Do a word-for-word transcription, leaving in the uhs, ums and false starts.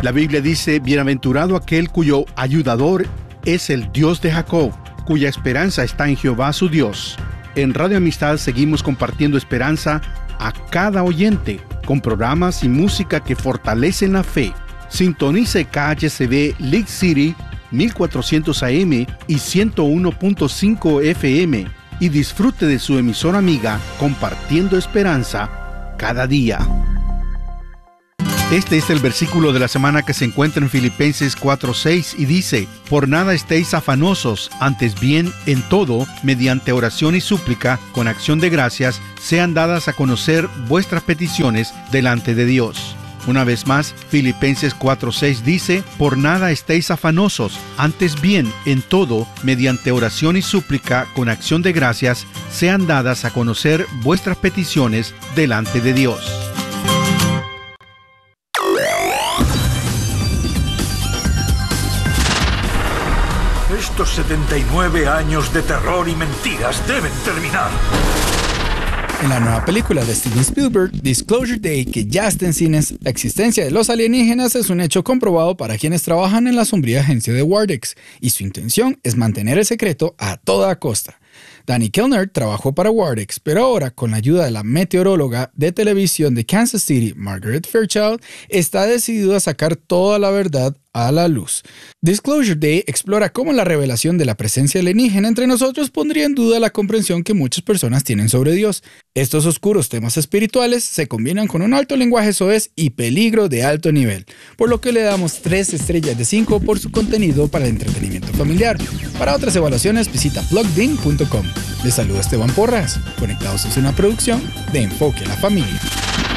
La Biblia dice, bienaventurado aquel cuyo ayudador es el Dios de Jacob, cuya esperanza está en Jehová su Dios. En Radio Amistad seguimos compartiendo esperanza a cada oyente, con programas y música que fortalecen la fe. Sintonice K H C B League City mil cuatrocientos A M y ciento uno punto cinco F M y disfrute de su emisora amiga compartiendo esperanza cada día. Este es el versículo de la semana que se encuentra en Filipenses cuatro seis y dice: Por nada estéis afanosos, antes bien en todo, mediante oración y súplica, con acción de gracias, sean dadas a conocer vuestras peticiones delante de Dios. Una vez más, Filipenses cuatro seis dice: Por nada estéis afanosos, antes bien en todo, mediante oración y súplica, con acción de gracias, sean dadas a conocer vuestras peticiones delante de Dios. Estos setenta y nueve años de terror y mentiras deben terminar. En la nueva película de Steven Spielberg, Disclosure Day, que ya está en cines, la existencia de los alienígenas es un hecho comprobado para quienes trabajan en la sombría agencia de Wardex, y su intención es mantener el secreto a toda costa. Danny Kellner trabajó para Wardex, pero ahora, con la ayuda de la meteoróloga de televisión de Kansas City, Margaret Fairchild, está decidido a sacar toda la verdad a la luz. Disclosure Day explora cómo la revelación de la presencia alienígena entre nosotros pondría en duda la comprensión que muchas personas tienen sobre Dios. Estos oscuros temas espirituales se combinan con un alto lenguaje soez y peligro de alto nivel, por lo que le damos tres estrellas de cinco por su contenido para el entretenimiento familiar. Para otras evaluaciones visita plugged in punto com. Les saluda Esteban Porras, conectados es una producción de Enfoque a la Familia.